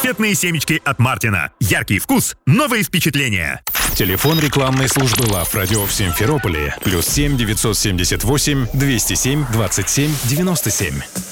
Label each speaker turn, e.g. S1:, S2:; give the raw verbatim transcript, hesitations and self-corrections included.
S1: конфетные семечки от Мартина. Яркий вкус, новые впечатления.
S2: Телефон рекламной службы Love Radio в Симферополе. Плюс семь девятьсот семьдесят восемь двести семь двадцать семь девяносто семь.